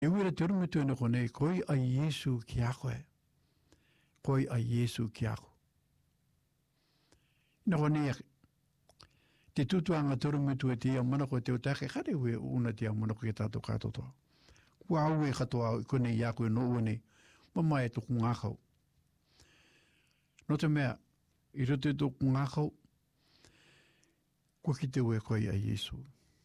E wera te urume tūna kone, koi a Yesu ki a koe. Koi a Yesu ki a koe. Ina kone, te tutuanga te urume tū e te ia mana koe te utake, kare ue una te ia mana koe tātou kātotoa. Kua au e katoa kone i a koe no uane, mama e tuku ngākau. No te mea, i roto e tuku ngākau, kua ki te ue koi a Yesu.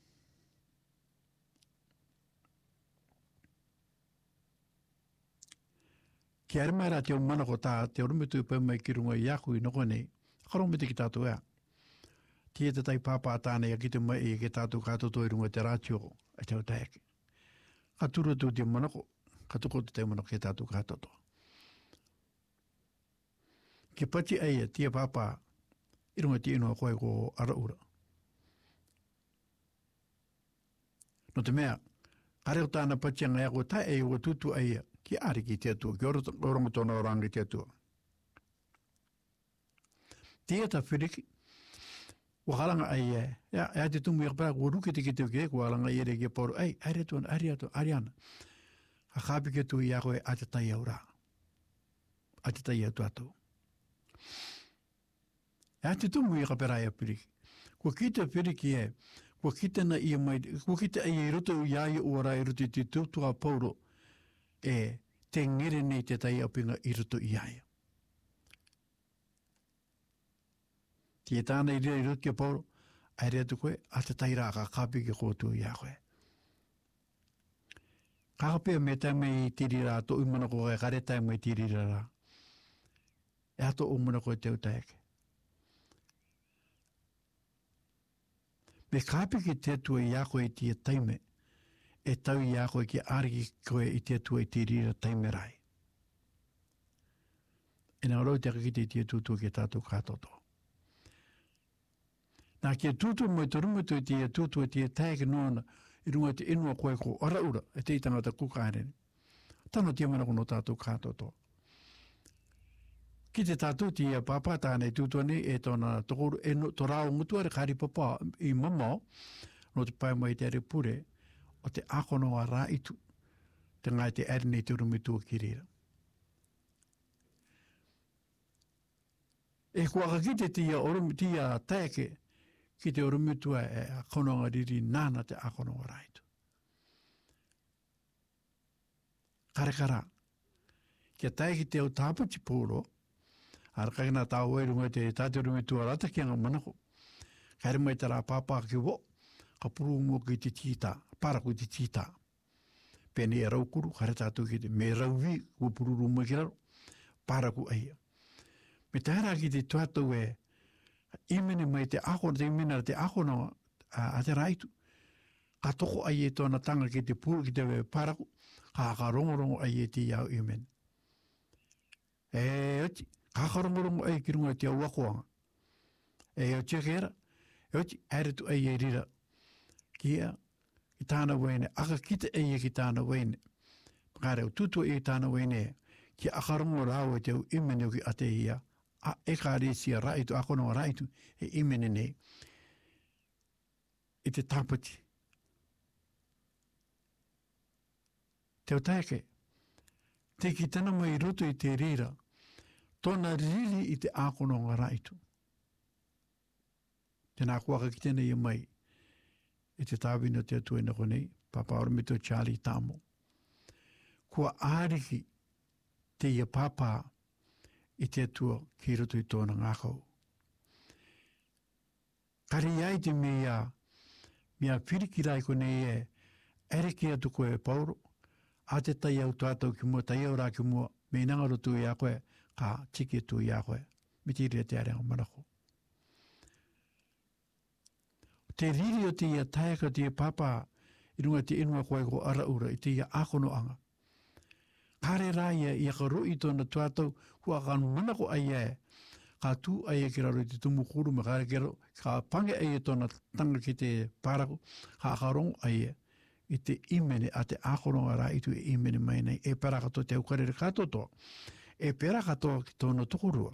Ki arimara te o mana ko tā, te orumetu pau mai ki runga i aku i noko nei, karomete ki tātou ea. Tia te tai pāpā tāne a ki te mai e ki tātou kātoto i runga te rātio, a te o taeke. Ka tura tu te mana ko, ka tuko te mana ki tātou kātoto. Ki pati eia, tia pāpā, i runga te inua koe ko araura. No te mea, kareo tāna pati anga ea ko tai eia o tutu eia, ki ari ki te atua, ki orongo tōna oranga te atua. Tia ta whiriki, wakalanga ai ea te tumu i kapara, kua ruke te ki te uke, kua alanga i ere ki a pauru, ei, ari atuana, ari atu, ari ana. A kāpi ki atu i a koe, a te tai au rā. A te tai atu atu. Ea te tumu i kapara i a whiriki. Kua ki te whiriki e, kua ki te na i a mai, kua ki te ai i roto i ai ora i roto i te tūtua pauro, e te ngere nei te tai apinga i roto i aia. Ti e tāna i rea i roto ki a pauro, ai rea tu koe, a te tai rā ka kāpi ki kōtu i a koe. Kāpea me tai mei tiri rā, to umana koe, kare tai mei tiri rā. E ato umana koe te utaeke. Me kāpi ki te tua i a koe ti e taime, e tau i a koe ki ariki koe i te atua i te rira taimerai. E nā rau te akakite i te tutua ki tātou kātoto. Nā ki a tutua mo i te rumutu i te tutua i te taeke nōna i runga te inua koe ko araura e te i tangata kukaarene. Tano tia mana kono tātou kātoto. Ki te tātou ti a pāpā tāne tutua ni e tōna tokoru e no, tō rāo ngutua re kāri papa i mamau no te pai mai te repure o te akono a rā itu, te ngai te erinei te urumitua ki rira. E kua ki te tia taeke ki te urumitua e akono a riri nāna te akono a rā itu. Karekara, kia taeke te au tāpati pōro, arakakina tāu erunga te tāte urumitua rata ki anga manako. Kaere mai te rā pāpā ki wo, ka puru mua ki te tīta, paraku te tīta. Pene e raukuru, kare tātou ki te me rauwi, kua pururu mua ki raro, paraku aia. Me te hara ki te tuatau e, imene mai te akona, te imena te akona a te raitu. Ka toko ai e tōna tanga ki te puru, ki te paraku, ka rongorongo ai e te iau imene. E oti, ka rongorongo ai ki runga te au wakoanga. E o tsekera, e oti, aretu ai e rira, kia, ki tāna wene, aka kita eia ki tāna wene. Pakare o tutua e tāna wene, ki akarongo rāua te au imene ki ate ia, a e ka resi a raitu, akono a raitu, e imene nei. I te tāpati. Te o taeke, te ki tana mai roto i te rira, tōna riri i te akono a raitu. Tēnā kuaka ki tēnei i mai, e te tāwina te atua ina konei, Papa Oromito Charlie Tamo. Kua āriki te ia pāpā i te atua ki roto i tōna ngākau. Kari ai te mea whiriki rai konei e, ere ki atu koe e pauro, a te tai au tātou ki mua, tai au rā ki mua, me nangaro tu i a koe, ka tiki tu i a koe, me te rea te arenga manako. Te riri o te ia taeka te ia pāpā i runga te inua koe ko araura i te ia akonoanga. Kare rā ia i akaru i tōna tuatau kua kanu manako ai e. Ka tū ai e ki raro i te tumu kuru me kare kero. Ka pange ai e tōna tanga ki te pārako. Ka akarongo ai e. I te imene a te akonoanga rā i tu e imene mai nei. E pera katoa te aukarere katoa. E pera katoa ki tōna tukurua.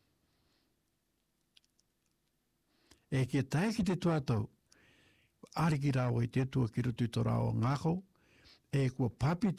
E kia tae ki te tuatau, ariki rāua i te tua ki rutu i tō rāua ngākau, e kua papi